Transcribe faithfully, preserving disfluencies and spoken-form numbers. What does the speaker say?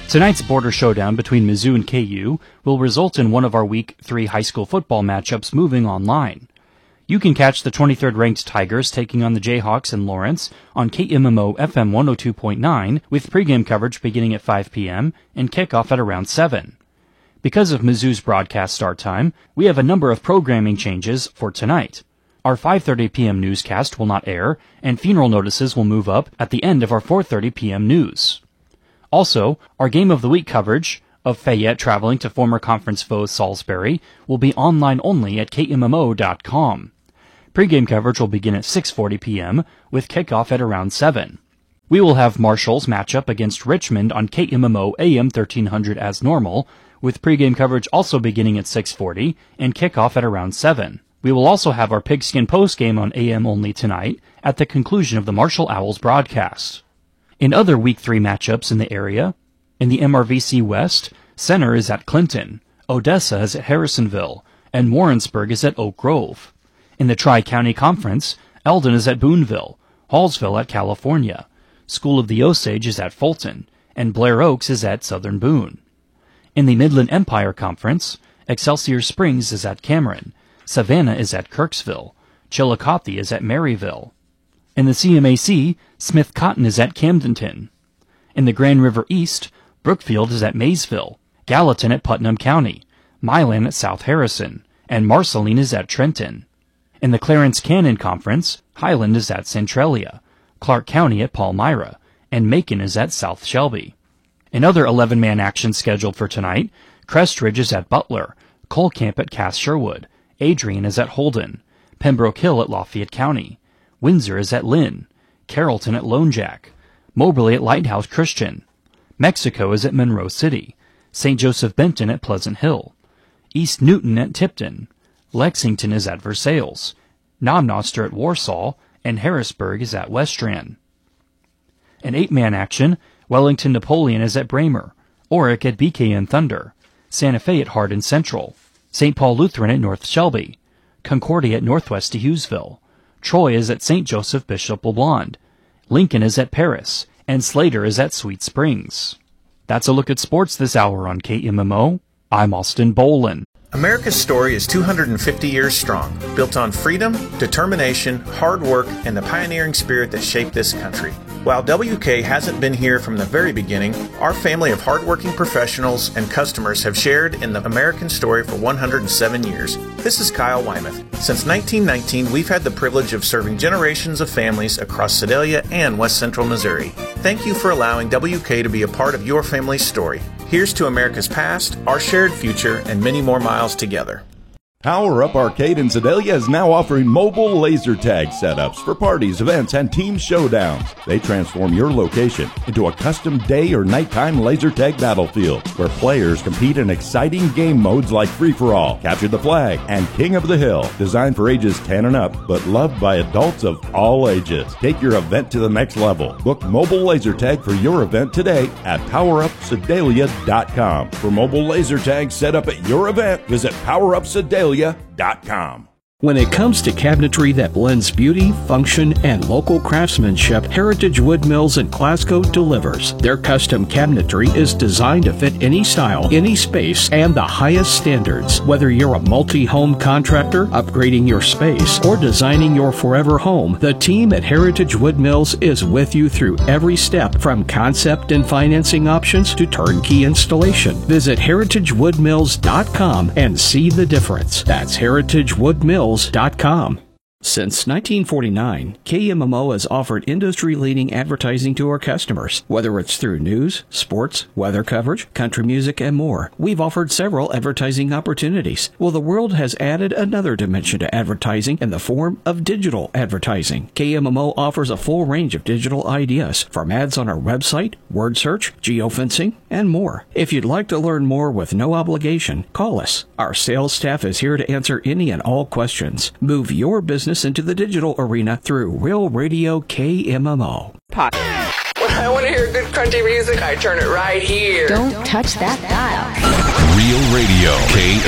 Tonight's border showdown between Mizzou and K U will result in one of our Week three high school football matchups moving online. You can catch the twenty-third ranked Tigers taking on the Jayhawks in Lawrence on K M M O F M one oh two point nine with pregame coverage beginning at five p.m. and kickoff at around seven. Because of Mizzou's broadcast start time, we have a number of programming changes for tonight. Our five thirty p.m. newscast will not air, and funeral notices will move up at the end of our four thirty p.m. news. Also, our Game of the Week coverage of Fayette traveling to former conference foe Salisbury will be online only at K M M O dot com. Pre-game coverage will begin at six forty p.m. with kickoff at around seven. We will have Marshall's matchup against Richmond on K M M O A M thirteen hundred as normal, with pre-game coverage also beginning at six forty and kickoff at around seven. We will also have our Pigskin post-game on A M only tonight at the conclusion of the Marshall Owls broadcast. In other Week three matchups in the area, in the M R V C West, Center is at Clinton, Odessa is at Harrisonville, and Warrensburg is at Oak Grove. In the Tri-County Conference, Eldon is at Boonville, Hallsville at California, School of the Osage is at Fulton, and Blair Oaks is at Southern Boone. In the Midland Empire Conference, Excelsior Springs is at Cameron, Savannah is at Kirksville, Chillicothe is at Maryville. In the C M A C, Smith Cotton is at Camdenton. In the Grand River East, Brookfield is at Maysville, Gallatin at Putnam County, Milan at South Harrison, and Marceline is at Trenton. In the Clarence Cannon Conference, Highland is at Centralia, Clark County at Palmyra, and Macon is at South Shelby. In other eleven-man action scheduled for tonight, Crest Ridge is at Butler, Colcamp at Cass Sherwood, Adrian is at Holden, Pembroke Hill at Lafayette County, Windsor is at Lynn, Carrollton at Lone Jack, Moberly at Lighthouse Christian, Mexico is at Monroe City, Saint Joseph Benton at Pleasant Hill, East Newton at Tipton, Lexington is at Versailles, Nomnoster at Warsaw, and Harrisburg is at Westran. In eight-man action, Wellington Napoleon is at Bramer, Orick at B K N Thunder, Santa Fe at Hardin Central, Saint Paul Lutheran at North Shelby, Concordia at Northwest Hughesville, Troy is at Saint Joseph Bishop LeBlond, Lincoln is at Paris, and Slater is at Sweet Springs. That's a look at sports this hour on K M M O. I'm Austin Bolin. America's story is two hundred fifty years strong, built on freedom, determination, hard work, and the pioneering spirit that shaped this country. While W K hasn't been here from the very beginning, our family of hardworking professionals and customers have shared in the American story for one hundred seven years. This is Kyle Wymuth. Since nineteen nineteen, we've had the privilege of serving generations of families across Sedalia and West Central Missouri. Thank you for allowing W K to be a part of your family's story. Here's to America's past, our shared future, and many more miles together. Power Up Arcade in Sedalia is now offering mobile laser tag setups for parties, events, and team showdowns. They transform your location into a custom day or nighttime laser tag battlefield where players compete in exciting game modes like Free-for-All, Capture the Flag, and King of the Hill, designed for ages ten and up, but loved by adults of all ages. Take your event to the next level. Book mobile laser tag for your event today at power up sedalia dot com. For mobile laser tag set up at your event, visit power up sedalia dot com. When it comes to cabinetry that blends beauty, function, and local craftsmanship, Heritage Wood Mills in Glasgow delivers. Their custom cabinetry is designed to fit any style, any space, and the highest standards. Whether you're a multi-home contractor, upgrading your space, or designing your forever home, the team at Heritage Wood Mills is with you through every step, from concept and financing options to turnkey installation. Visit heritage wood mills dot com and see the difference. That's heritage wood mills dot com. Since nineteen forty-nine, K M M O has offered industry-leading advertising to our customers. Whether it's through news, sports, weather coverage, country music, and more, we've offered several advertising opportunities. Well, the world has added another dimension to advertising in the form of digital advertising. K M M O offers a full range of digital ideas, from ads on our website, word search, geofencing, and more. If you'd like to learn more with no obligation, call us. Our sales staff is here to answer any and all questions. Move your business into the digital arena through Real Radio K M M O. Pot. When I want to hear good country music, I turn it right here. Don't touch that dial. Real Radio K